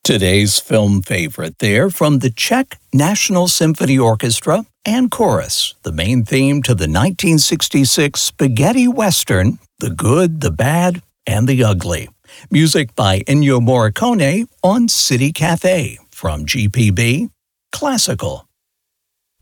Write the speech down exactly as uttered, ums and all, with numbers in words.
Today's film favorite there from the Czech National Symphony Orchestra and Chorus, the main theme to the nineteen sixty-six spaghetti western, The Good, the Bad, and the Ugly. Music by Ennio Morricone on City Cafe from G P B Classical.